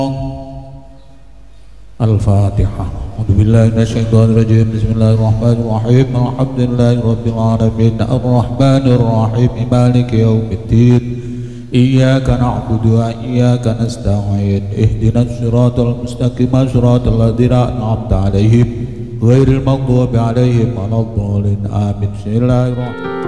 الفاتحة. أعوذ بالله من الشيطان الرجيم. بسم الله الرحمن الرحيم. الحمد لله رب العالمين الرحمن الرحيم مالك يوم الدين إياك نعبد وإياك نستعين اهدنا الصراط المستقيم صراط الذين أنعمت عليهم غير المغضوب عليهم ولا الضالين آمين. بسم الله الرحمن